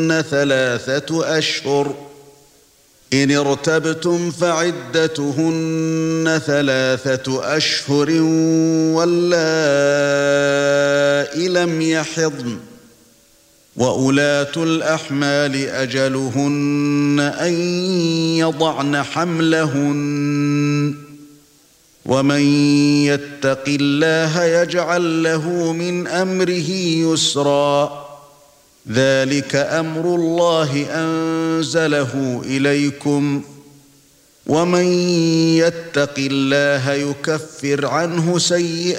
3 أشهر إن ارتبتم فعدتهن 3 أشهر واللائي لم يحضن وأولاة الأحمال أجلهن أن يضعن حملهن ومن يتق الله يجعل له من أمره يسرا ذلك أمر الله أنزله إليكم ومن يتق الله يكفر عنه سيئاته